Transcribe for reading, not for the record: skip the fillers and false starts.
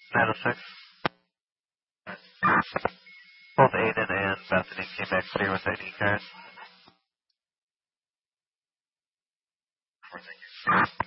906. Both Aiden and Bethany came back clear with ID cards.